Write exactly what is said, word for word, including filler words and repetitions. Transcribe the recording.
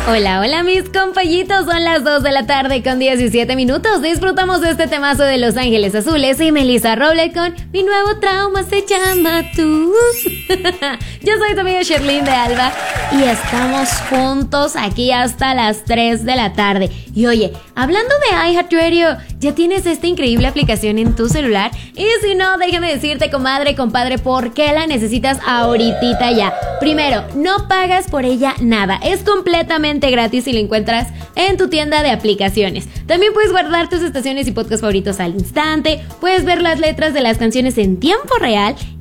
Hola, hola mis compañitos, son las dos de la tarde con diecisiete minutos. Disfrutamos de este temazo de Los Ángeles Azules y Melissa Roble con Mi Nuevo Trauma se llama Tú. Yo soy tu amiga Sherlyn de Alba y estamos juntos aquí hasta las tres de la tarde. Y oye, hablando de iHeartRadio, ¿ya tienes esta increíble aplicación en tu celular? Y si no, déjame decirte, comadre, compadre, ¿por qué la necesitas ahorita ya? Primero, no pagas por ella nada, es completamente gratis y la encuentras en tu tienda de aplicaciones. También puedes guardar tus estaciones y podcasts favoritos al instante, puedes ver las letras de las canciones en tiempo real